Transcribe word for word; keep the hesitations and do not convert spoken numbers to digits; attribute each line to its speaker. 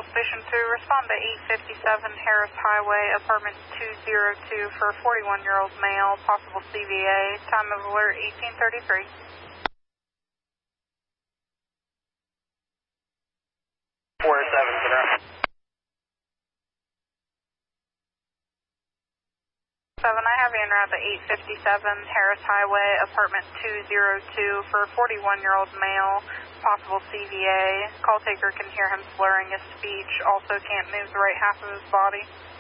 Speaker 1: Central Station two, respond to eight fifty-seven Harris Highway, apartment two oh two for a forty-one-year-old male, possible C V A, time of alert eighteen thirty-three.
Speaker 2: four oh seven, sit down.
Speaker 1: seven, I have you en route to eight fifty-seven Harris Highway, apartment two oh two for a forty-one-year-old male, possible C V A. Call taker can hear him slurring his speech, also can't move the right half of his body.